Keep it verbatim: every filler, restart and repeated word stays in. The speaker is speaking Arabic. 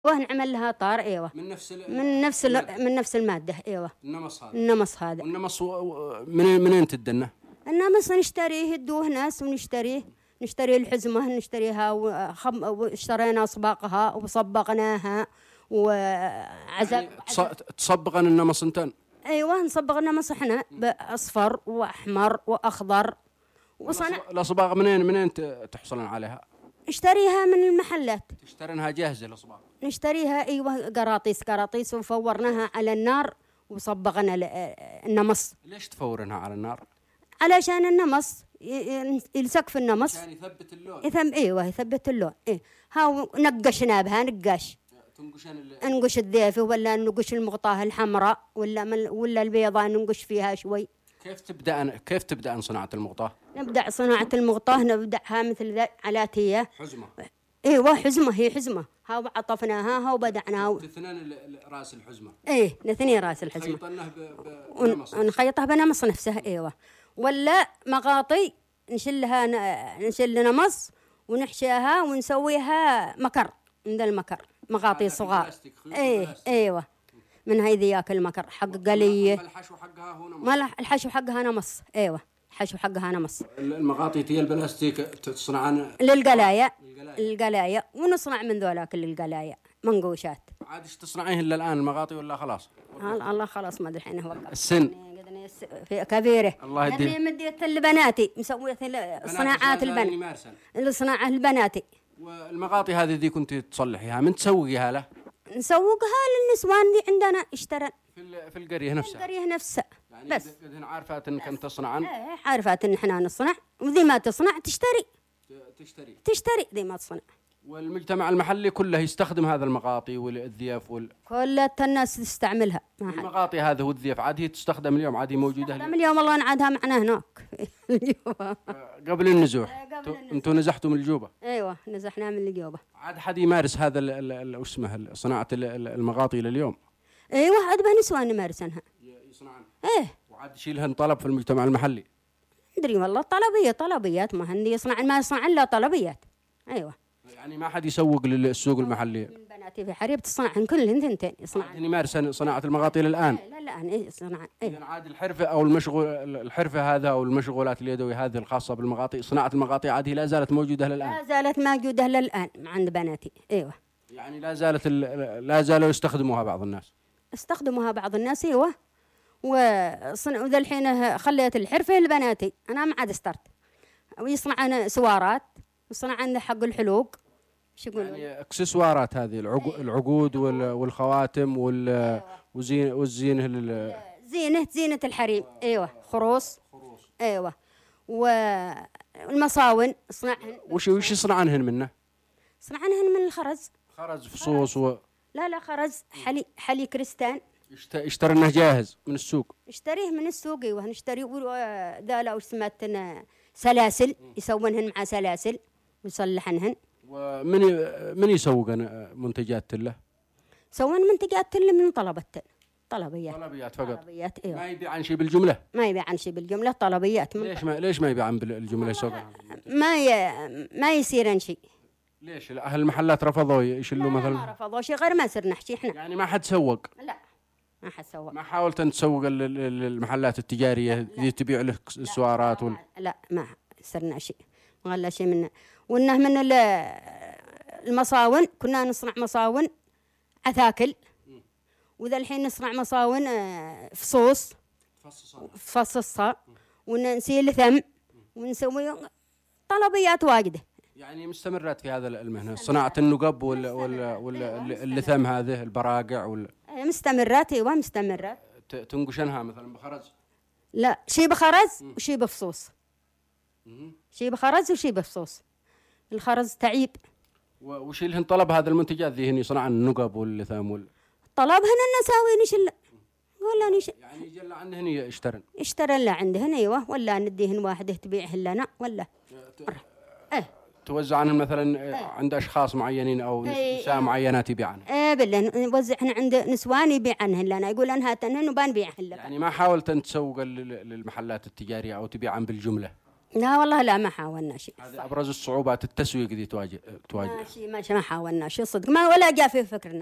ونعمل لها طار. ايوه من نفس من نفس من نفس الماده. ايوه النمص هذا. النمص هذا. والنمص من منين تدنه؟ النمص نشتريه يدوه ناس ونشتريه نشتري الحزمه نشتريها وخم... واشترينا صباقها وصبغناها وعزب يعني تصبغن النمص انتن؟ ايوه نصبغ النمص احنا باصفر واحمر واخضر وصنع. الاصباغ منين منين تحصلن عليها؟ نشتريها من المحلات. تشترينها جاهزه الاصباغ؟ نشتريها ايوه قراطيس قراطيس وفورناها على النار وصبغنا النمص. ليش تفورنها على النار؟ علشان النمص يلصق في النمص عشان يثبت اللون. يثم ايوه يثبت اللون. ايه ها نقشنا بها نقاش تنقشن نقش الذيفه ولا نقش المغطاه الحمراء ولا من ولا البيضاء ننقش فيها شوي. كيف تبدا كيف تبدا صناعه المغطاه؟ نبدا صناعه المغطاه نبداها مثل ذا علاتيه حزمه. ايوه حزمه هي حزمه ها وعطفناها ها وبدعناها تثنان راس الحزمه. ايه نثني راس الحزمه نخيطنه بنمص ونخيطها بنمص نفسها. ايوه ولا مغاطي نشلها نشل نمص ونحشيها ونسويها مكر من المكر مغاطي صغار. ايه ايوه من هاي ذياك المكر حق قليه. الحشو حقها هو نمص. ما الحشو حقها نمص. ايوه الحشو حقها نمص. المغاطي هي البلاستيك تصنعن للقلايه القلايه ونصنع من ذولاك للقلايه منقوشات. عاد ايش تصنعيه الا الان المغاطي ولا خلاص؟ الله خلاص ما ادري الحين هو السن في كبيره. الله يديه. مديت لبناتي مسويه صناعات البنات الصناعه البناتي. والمغاطي هذه ذي كنت تصلحيها من تسوقيها له؟ نسوقها للنسوان اللي عندنا اشترن في في القريه نفسها. في القريه نفسها يعني بس هن عارفات انك انت تصنعن. ايه عارفات ان احنا نصنع وذي ما تصنع تشتري تشتري تشتري ذي ما تصنع. والمجتمع المحلي كله يستخدم هذا المغاطي والذيف وال كل الناس تستعملها. المغاطي هذا والذيف عاد هي تستخدم اليوم عاد هي موجوده اليوم. اليوم الله نعادها معنا هناك قبل النزوح. انتم نزحتوا من الجوبه؟ ايوه نزحنا من الجوبه. عاد حد يمارس هذا وش اسمه صناعه المغاطي لليوم؟ ايوه عاد بها نسوان يمارسنها يصنعن. ايه وعاد يشيلهن طلب في المجتمع المحلي. ادري والله طلبيه طلبيات ما هندي يصنع ما يصنع الا طلبيات. ايوه يعني ما حد يسوق للسوق المحلي. من بناتي في حريب تصنعن كلهن ثنتين يصنعن. يعني يمارسن صناعه المغاطي الان؟ لا لا الان ايه يصنعن. اذا عاد الحرفه او المشغول الحرفه هذا او المشغولات اليدويه هذه الخاصه بالمغاطي صناعه المغاطي عاد هي لا زالت موجوده للان؟ لا زالت موجوده للان عند بناتي. ايوه يعني لا زالت لا زالوا يستخدموها بعض الناس. استخدموها بعض الناس. ايوه وصنع وذا الحين خليت الحرفه لبناتي انا ما عاد استرت ويصنعن سوارات وصنعن حق الحلوق شو يقولون يعني اكسسوارات هذه العقود والخواتم والزين والزينه لل زينه زينه الحريم. ايوه خروص. ايوه والمصاون صنعهن. وش وش يصنعنهن منه؟ صنعنهن من الخرز. خرز فصوص و لا لا خرز حلي حلي كريستان. يشترونه جاهز من السوق؟ اشتريه من السوق. ايوه نشتري ذا لا وش سماتنا سلاسل يسوونهن مع سلاسل ويصلحنهن. ومن من يسوقن منتجات له؟ سوون منتجات له من طلبات طلبيات طلبيات فقط. طلبيات. ايوه ما يبيعن شيء بالجمله؟ ما يبيعن شيء بالجمله طلبيات. ليش ما ليش ما يبيعن بالجمله يسوقن؟ ما ي... ما يصيرن شيء. ليش اهل المحلات رفضوا يشلوا مثلا؟ ما رفضوا شيء غير ما صرنا نحكي احنا. يعني ما حد سوق؟ لا ما حد سوق. ما حاولت أن تسوق المحلات التجارية اللي تبيع لك السوارات وال... لا ما صرنا شيء ما غلا شيء منه. وإنه من المصاون كنا نصنع مصاون عثاكل وذا الحين نصنع مصاون فصوص فصصها ونسيل ثم ونسوي طلبيات واجدة. يعني مستمرات في هذا المهنة صناعة النقب وال وال واللثم هذه البراقع وال مستمرات. ايوه مستمرات. تنقشنها مثلا بخرز؟ لا شي بخرز وشي بفصوص. شي بخرز وشي بفصوص. الخرز تعيب. وش لهن طلب هذا المنتجات ذي هن يصنعن النقب واللثام وال طلبهن النساوي نشل ولا نشل يعني يجل عنهن يشترن يشترن لا عندهن. ايوه ولا نديهن واحده تبيعه لنا ولا ايه توزعن مثلا ايه؟ عند اشخاص معينين او نساء ايه؟ معينات يبيعن. ايه بالله نوزعهن عند نسوان يبيعنهن لنا يقول ان هاتنهن وبنبيعهن لك. يعني ما حاولت ان تسوق للمحلات التجاريه او تبيعن بالجمله؟ لا والله لا، ما حاولنا شيء. هذه ابرز الصعوبات التسويق دي تواجه تواجه ماشي ماشي ما حاولنا شيء صدق، ما ولا جاء في فكرنا.